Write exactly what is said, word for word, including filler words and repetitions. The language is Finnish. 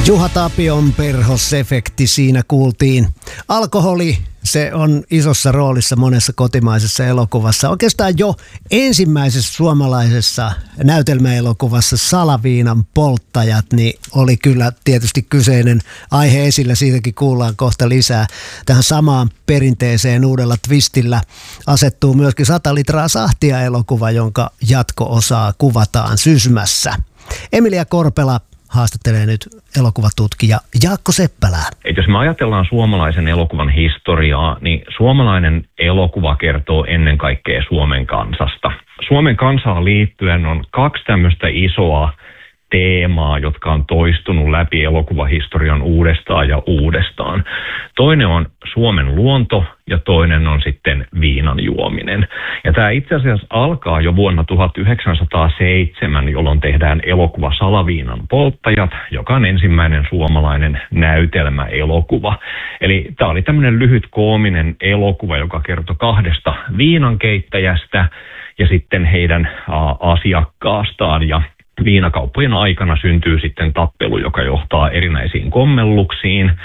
Juha Tapion perhosefekti siinä kuultiin. Alkoholi, se on isossa roolissa monessa kotimaisessa elokuvassa. Oikeastaan jo ensimmäisessä suomalaisessa näytelmäelokuvassa Salaviinan polttajat, niin oli kyllä tietysti kyseinen aihe esillä. Siitäkin kuullaan kohta lisää. Tähän samaan perinteeseen uudella twistillä asettuu myöskin sata litraa sahtia elokuva, jonka jatko-osaa kuvataan Sysmässä. Emilia Korpela haastattelee nyt elokuvatutkija Jaakko Seppälää. Et jos me ajatellaan suomalaisen elokuvan historiaa, niin suomalainen elokuva kertoo ennen kaikkea Suomen kansasta. Suomen kansaan liittyen on kaksi tämmöistä isoa teemaa, jotka on toistunut läpi elokuvahistorian uudestaan ja uudestaan. Toinen on Suomen luonto ja toinen on sitten viinan juominen. Ja tämä itse asiassa alkaa jo vuonna tuhatyhdeksänsataaseitsemän, jolloin tehdään elokuva Salaviinan polttajat, joka on ensimmäinen suomalainen näytelmäelokuva. Eli tämä oli tämmöinen lyhyt koominen elokuva, joka kertoi kahdesta viinankeittäjästä ja sitten heidän ä, asiakkaastaan. Ja viinakauppojen aikana syntyy sitten tappelu, joka johtaa erinäisiin kommelluksiin.